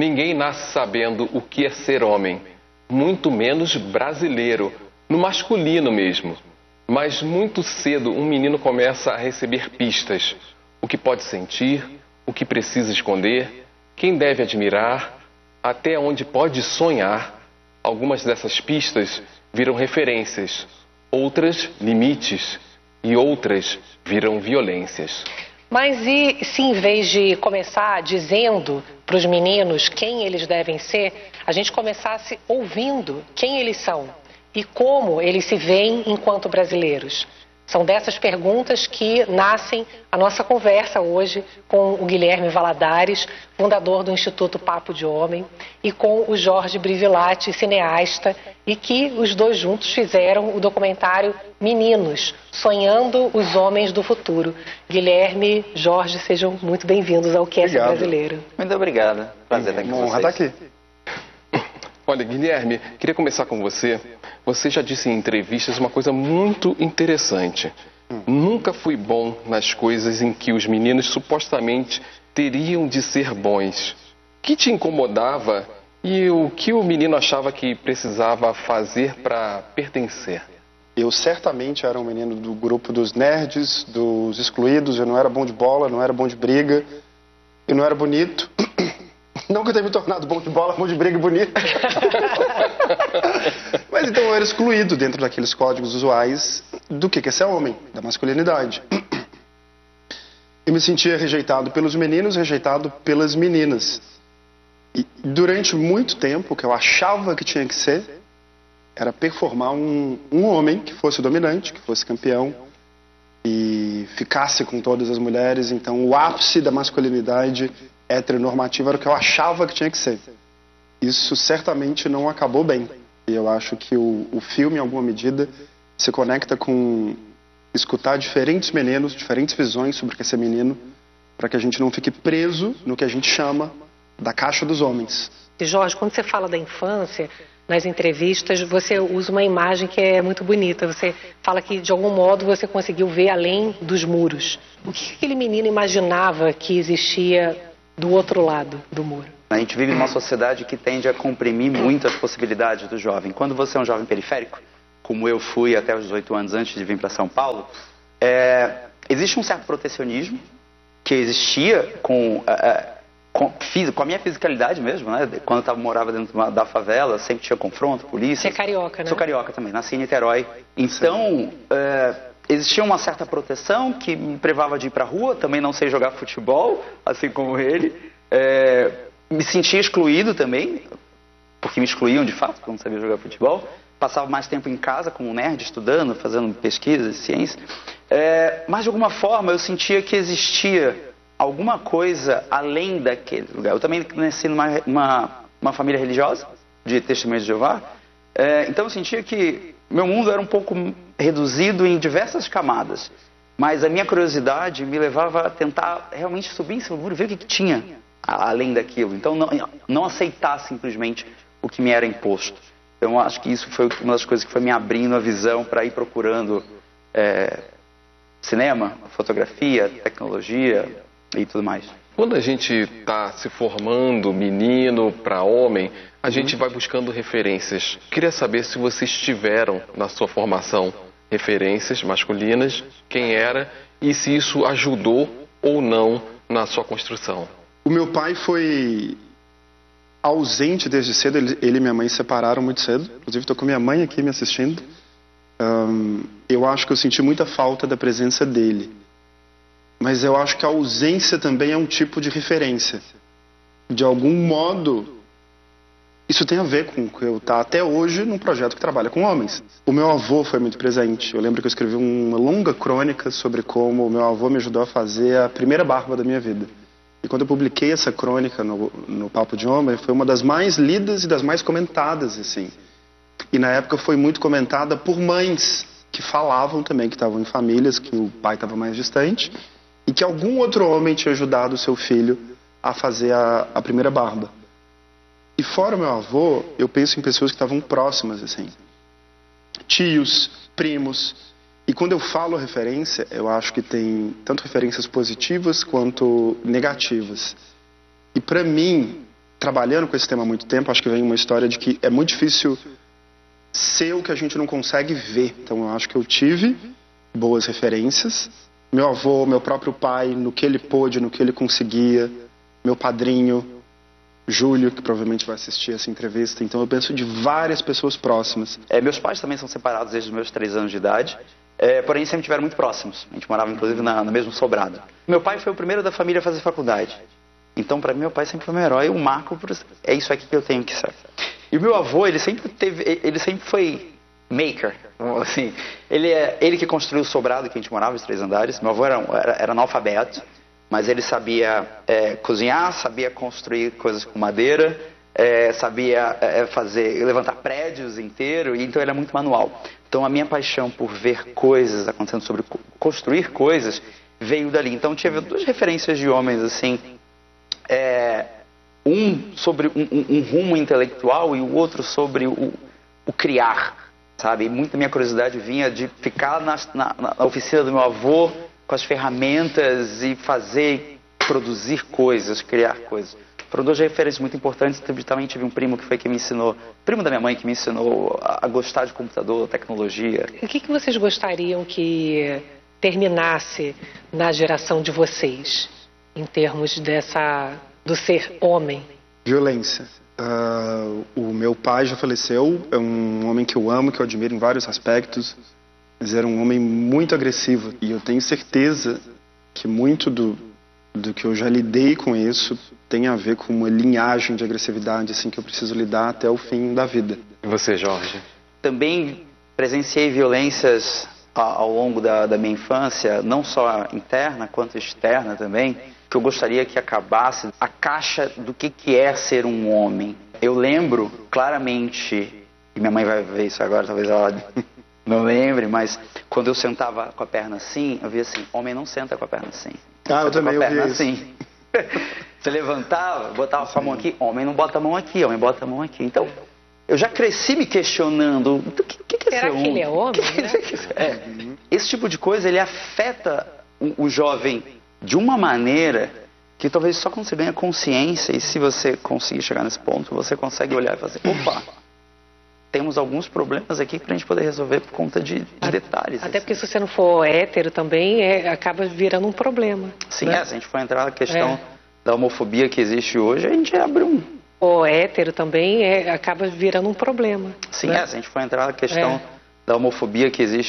Ninguém nasce sabendo o que é ser homem, muito menos brasileiro, no masculino mesmo. Mas muito cedo um menino começa a receber pistas. O que pode sentir, o que precisa esconder, quem deve admirar, até onde pode sonhar. Algumas dessas pistas viram referências, outras limites e outras viram violências. Mas e se em vez de começar dizendo para os meninos quem eles devem ser, a gente começasse ouvindo quem eles são e como eles se veem enquanto brasileiros? São dessas perguntas que nascem a nossa conversa hoje com o Guilherme Valadares, fundador do Instituto Papo de Homem, e com o Jorge Brivilati, cineasta, e que os dois juntos fizeram o documentário Meninos, Sonhando os Homens do Futuro. Guilherme, Jorge, sejam muito bem-vindos ao QS Brasileiro. Muito obrigado. Prazer estar aqui com vocês. Honra estar aqui. Olha, Guilherme, queria começar com você. Você já disse em entrevistas uma coisa muito interessante. Nunca fui bom nas coisas em que os meninos supostamente teriam de ser bons. O que te incomodava e o que o menino achava que precisava fazer para pertencer? Eu certamente era um menino do grupo dos nerds, dos excluídos. Eu não era bom de bola, não era bom de briga. Eu não era bonito. Não que eu tenha me tornado bom de bola, bom de briga e bonito. Mas então eu era excluído dentro daqueles códigos usuais do que é ser homem, da masculinidade. Eu me sentia rejeitado pelos meninos, rejeitado pelas meninas. E durante muito tempo, o que eu achava que tinha que ser era performar um homem que fosse dominante, que fosse campeão e ficasse com todas as mulheres. Então o ápice da masculinidade heteronormativa era o que eu achava que tinha que ser. Isso certamente não acabou bem. E eu acho que o filme, em alguma medida, se conecta com escutar diferentes meninos, diferentes visões sobre o que é ser menino, para que a gente não fique preso no que a gente chama da caixa dos homens. E Jorge, quando você fala da infância, nas entrevistas, você usa uma imagem que é muito bonita. Você fala que, de algum modo, você conseguiu ver além dos muros. O que aquele menino imaginava que existia do outro lado do muro? A gente vive numa sociedade que tende a comprimir muito as possibilidades do jovem. Quando você é um jovem periférico, como eu fui até os 18 anos antes de vir para São Paulo, existe um certo protecionismo que existia com a minha fisicalidade mesmo, né? Quando eu morava dentro da favela, sempre tinha confronto, polícia. Você é carioca, né? Sou carioca também, nasci em Niterói. Então, existia uma certa proteção que me privava de ir pra rua, também não sei jogar futebol, assim como ele. Me sentia excluído também, porque me excluíam de fato, porque eu não sabia jogar futebol. Passava mais tempo em casa como nerd, estudando, fazendo pesquisas, ciência. Mas de alguma forma eu sentia que existia alguma coisa além daquele lugar. Eu também nasci numa família religiosa, de Testemunhas de Jeová. Então eu sentia que meu mundo era um pouco reduzido em diversas camadas. Mas a minha curiosidade me levava a tentar realmente subir em cima do muro e ver o que tinha além daquilo. Então não aceitar simplesmente o que me era imposto. Então eu acho que isso foi uma das coisas que foi me abrindo a visão para ir procurando cinema, fotografia, tecnologia e tudo mais. Quando a gente está se formando menino para homem, a gente vai buscando referências. Queria saber se vocês tiveram na sua formação referências masculinas, quem era e se isso ajudou ou não na sua construção. O meu pai foi ausente desde cedo, ele e minha mãe se separaram muito cedo. Inclusive estou com minha mãe aqui me assistindo. Eu acho que eu senti muita falta da presença dele. Mas eu acho que a ausência também é um tipo de referência. De algum modo, isso tem a ver com que eu estou até hoje num projeto que trabalha com homens. O meu avô foi muito presente. Eu lembro que eu escrevi uma longa crônica sobre como o meu avô me ajudou a fazer a primeira barba da minha vida. E quando eu publiquei essa crônica no Papo de Homem, foi uma das mais lidas e das mais comentadas, assim. E na época foi muito comentada por mães que falavam também que estavam em famílias, que o pai estava mais distante, e que algum outro homem tinha ajudado o seu filho a fazer a primeira barba. E fora o meu avô, eu penso em pessoas que estavam próximas, assim. Tios, primos. E quando eu falo referência, eu acho que tem tanto referências positivas quanto negativas. E para mim, trabalhando com esse tema há muito tempo, acho que vem uma história de que é muito difícil ser o que a gente não consegue ver. Então eu acho que eu tive boas referências. Meu avô, meu próprio pai, no que ele pôde, no que ele conseguia. Meu padrinho, Júlio, que provavelmente vai assistir essa entrevista. Então eu penso de várias pessoas próximas. Meus pais também são separados desde os meus 3 anos de idade. Porém sempre estiveram muito próximos. A gente morava inclusive no mesmo sobrado. Meu pai foi o primeiro da família a fazer faculdade. Então para mim meu pai sempre foi meu herói, um marco. É isso aqui que eu tenho que ser. E o meu avô, ele sempre foi maker, assim. Ele que construiu o sobrado que a gente morava, os 3 andares. Meu avô era analfabeto, mas ele sabia cozinhar, sabia construir coisas com madeira, sabia levantar prédios inteiros, e então ele é muito manual. Então a minha paixão por ver coisas acontecendo, sobre construir coisas, veio dali. Então tive 2 referências de homens assim, um sobre um rumo intelectual e o outro sobre o criar, sabe? E muita minha curiosidade vinha de ficar na oficina do meu avô com as ferramentas e produzir coisas, criar coisas. Foram 2 referências muito importantes. Também tive um primo que me ensinou, primo da minha mãe, que me ensinou a gostar de computador, tecnologia. O que vocês gostariam que terminasse na geração de vocês, em termos do ser homem? Violência. O meu pai já faleceu, é um homem que eu amo, que eu admiro em vários aspectos, mas era um homem muito agressivo. E eu tenho certeza que muito do que eu já lidei com isso tem a ver com uma linhagem de agressividade assim, que eu preciso lidar até o fim da vida. E você, Jorge? Também presenciei violências ao longo da minha infância, não só interna quanto externa também, que eu gostaria que acabasse a caixa do que é ser um homem. Eu lembro claramente, e minha mãe vai ver isso agora, talvez ela não lembre, mas quando eu sentava com a perna assim, eu via assim, homem não senta com a perna assim. Eu também ouvi isso. Assim. Você levantava, botava sua mão aqui, homem não bota a mão aqui, homem bota a mão aqui. Então, eu já cresci me questionando, o que é ser homem? Será que ele é homem, né? Esse tipo de coisa, ele afeta o jovem de uma maneira que talvez só quando você ganha consciência, e se você conseguir chegar nesse ponto, você consegue olhar e fazer, opa, temos alguns problemas aqui para a gente poder resolver por conta de detalhes. Até porque se você não for hétero também, acaba virando um problema. Sim, né? se a gente for entrar na questão da homofobia que existe hoje, a gente abre um... O hétero também acaba virando um problema. Sim, né? se a gente for entrar na questão da homofobia que existe